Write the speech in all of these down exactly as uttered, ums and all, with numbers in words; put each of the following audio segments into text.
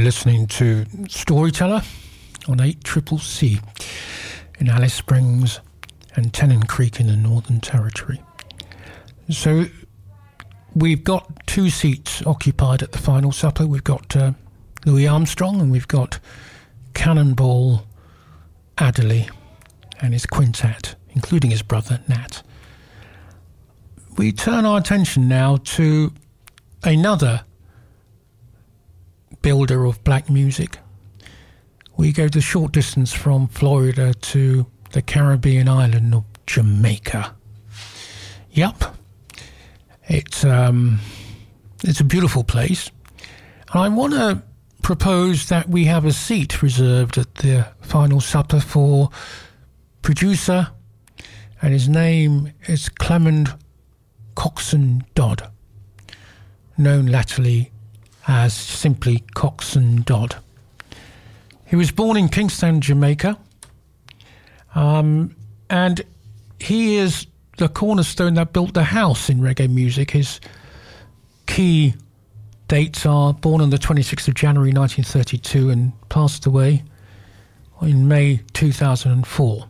listening to Storyteller on eight C C C in Alice Springs and Tennant Creek in the Northern Territory. So we've got two seats occupied at the final supper. We've got uh, Louis Armstrong and we've got Cannonball Adderley and his quintet, including his brother Nat. We turn our attention now to another builder of black music. We go the short distance from Florida to the Caribbean island of Jamaica. Yup, it's um, it's a beautiful place, and I want to propose that we have a seat reserved at the final supper for producer, and his name is Clement Coxsone Dodd, known latterly as simply Coxsone Dodd. He was born in Kingston, Jamaica, um, and he is the cornerstone that built the house in reggae music. His key dates are born on the twenty-sixth of January nineteen thirty-two and passed away in May two thousand four.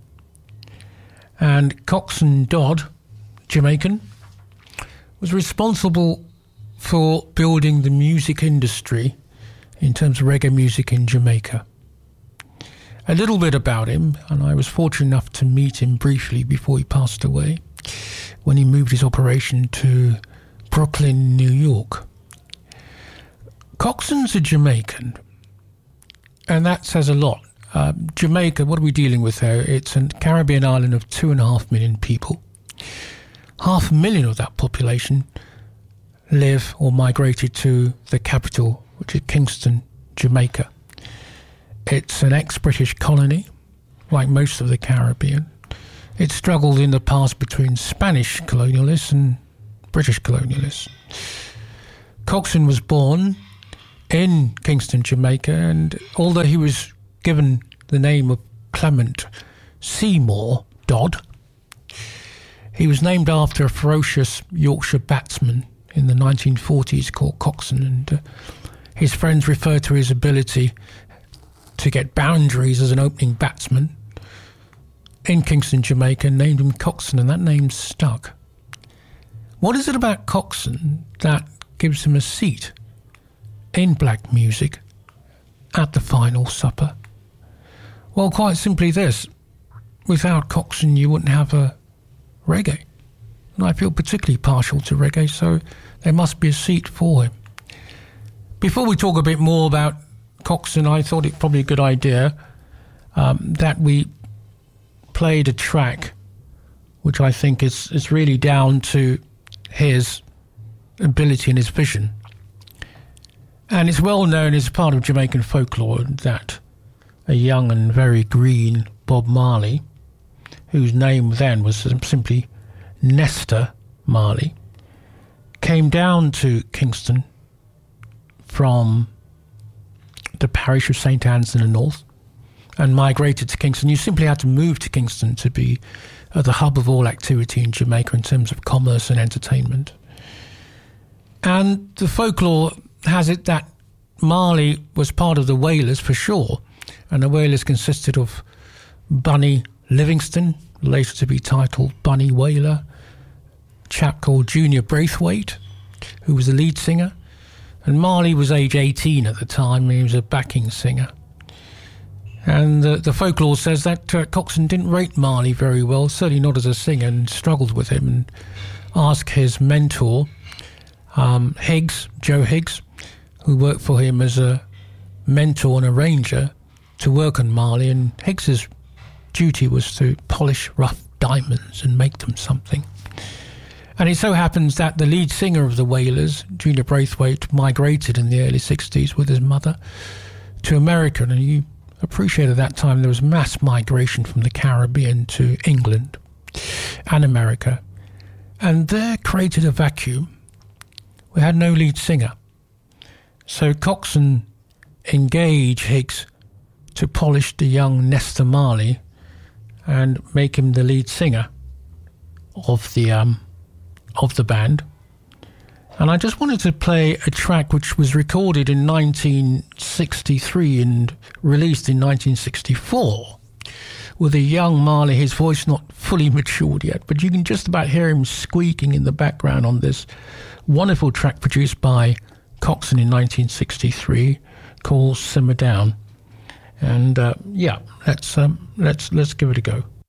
And Coxsone Dodd, Jamaican, was responsible for building the music industry in terms of reggae music in Jamaica. A little bit about him, and I was fortunate enough to meet him briefly before he passed away, when he moved his operation to Brooklyn, New York. Coxsone's a Jamaican, and that says a lot. Uh, Jamaica, what are we dealing with there? It's a Caribbean island of two and a half million people. Half a million of that population live or migrated to the capital, which is Kingston, Jamaica. It's an ex-British colony, like most of the Caribbean. It struggled in the past between Spanish colonialists and British colonialists. Coxsone was born in Kingston, Jamaica, and although he was given the name of Clement Seymour Dodd, he was named after a ferocious Yorkshire batsman in the nineteen forties called Coxsone, and uh, his friends referred to his ability to get boundaries as an opening batsman in Kingston, Jamaica, and named him Coxsone, and that name stuck. What is it about Coxsone that gives him a seat in black music at the final supper? Well, quite simply this: without Coxsone you wouldn't have a reggae. And I feel particularly partial to reggae, so there must be a seat for him. Before we talk a bit more about Coxsone, I thought it probably a good idea um, that we played a track which I think is, is really down to his ability and his vision. And it's well known as part of Jamaican folklore that a young and very green Bob Marley, whose name then was simply Nestor Marley, came down to Kingston from the parish of Saint Anne's in the north and migrated to Kingston. You simply had to move to Kingston to be at the hub of all activity in Jamaica in terms of commerce and entertainment. And the folklore has it that Marley was part of the Wailers for sure, and the Wailers consisted of Bunny Livingston, later to be titled Bunny Wailer, a chap called Junior Braithwaite, who was the lead singer, and Marley was age eighteen at the time, and he was a backing singer. And the, the folklore says that uh, Coxsone didn't rate Marley very well, certainly not as a singer, and struggled with him, and asked his mentor, um, Higgs, Joe Higgs, who worked for him as a mentor and arranger, to work on Marley, and Higgs's duty was to polish rough diamonds and make them something. And it so happens that the lead singer of the Wailers, Junior Braithwaite, migrated in the early sixties with his mother to America, and you appreciate at that time there was mass migration from the Caribbean to England and America, and there created a vacuum. We had no lead singer. So Coxsone engaged Higgs to polish the young Nestor Marley and make him the lead singer of the um, of the band. And I just wanted to play a track which was recorded in nineteen sixty-three and released in nineteen sixty-four with a young Marley, his voice not fully matured yet, but you can just about hear him squeaking in the background on this wonderful track produced by Coxon in nineteen sixty-three called Simmer Down. And uh, yeah, let's um, let's let's give it a go.